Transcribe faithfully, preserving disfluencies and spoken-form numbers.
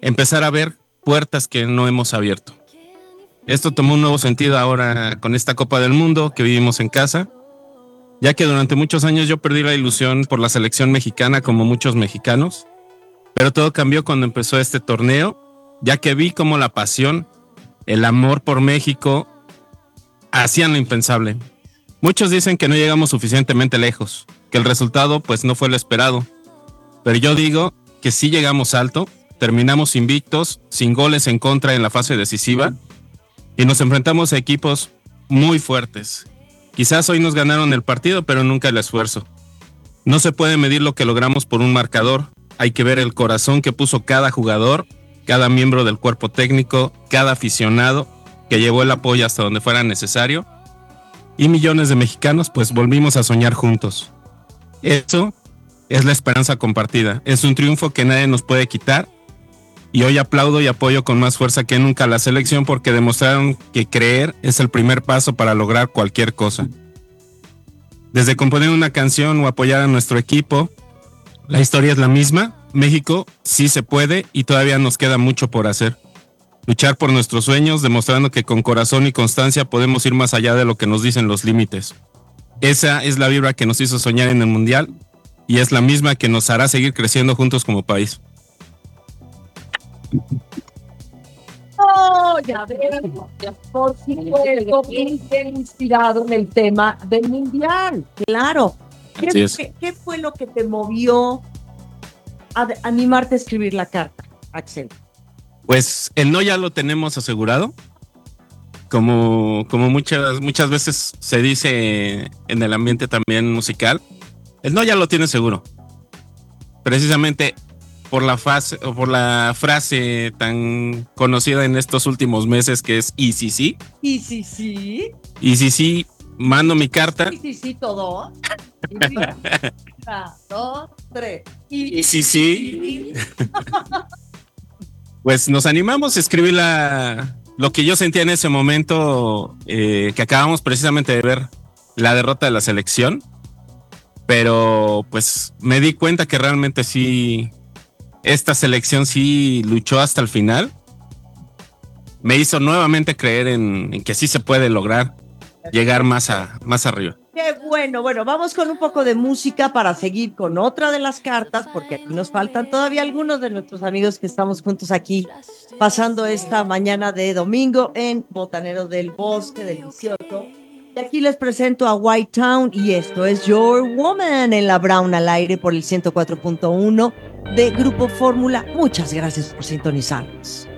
empezar a ver puertas que no hemos abierto. Esto tomó un nuevo sentido ahora con esta Copa del Mundo que vivimos en casa, ya que durante muchos años yo perdí la ilusión por la selección mexicana como muchos mexicanos, pero todo cambió cuando empezó este torneo, ya que vi cómo la pasión, el amor por México hacían lo impensable. Muchos dicen que no llegamos suficientemente lejos, que el resultado pues no fue lo esperado, pero yo digo que sí llegamos alto, terminamos invictos, sin goles en contra en la fase decisiva, y nos enfrentamos a equipos muy fuertes. Quizás hoy nos ganaron el partido, pero nunca el esfuerzo. No se puede medir lo que logramos por un marcador, hay que ver el corazón que puso cada jugador, cada miembro del cuerpo técnico, cada aficionado que llevó el apoyo hasta donde fuera necesario, y millones de mexicanos pues volvimos a soñar juntos. Eso es la esperanza compartida, es un triunfo que nadie nos puede quitar, y hoy aplaudo y apoyo con más fuerza que nunca a la selección porque demostraron que creer es el primer paso para lograr cualquier cosa. Desde componer una canción o apoyar a nuestro equipo, la historia es la misma. México sí se puede y todavía nos queda mucho por hacer. Luchar por nuestros sueños, demostrando que con corazón y constancia podemos ir más allá de lo que nos dicen los límites. Esa es la vibra que nos hizo soñar en el Mundial y es la misma que nos hará seguir creciendo juntos como país. Oh, ya veo, por supuesto, bien inspirado en el tema del Mundial. Claro. ¿Qué, qué, ¿Qué fue lo que te movió a animarte a escribir la carta, Axel? Pues el no ya lo tenemos asegurado. Como, como muchas, muchas veces se dice en el ambiente también musical, el no ya lo tienes seguro. Precisamente por la frase, o por la frase tan conocida en estos últimos meses que es y si sí. Y si sí. Y si sí, mando mi carta. Y si sí, todo. Y si, una, dos, tres. Y, y si sí. Pues nos animamos a escribir la, lo que yo sentía en ese momento, eh, que acabamos precisamente de ver la derrota de la selección. Pero pues me di cuenta que realmente sí, esta selección sí luchó hasta el final. Me hizo nuevamente creer en, en que sí se puede lograr llegar más, a, más arriba. Qué bueno, bueno, vamos con un poco de música para seguir con otra de las cartas, porque aquí nos faltan todavía algunos de nuestros amigos que estamos juntos aquí, pasando esta mañana de domingo en Botanero del Bosque delicioso. Y aquí les presento a White Town y esto es Your Woman en la Brown al aire por el ciento cuatro punto uno de Grupo Fórmula. Muchas gracias por sintonizarnos.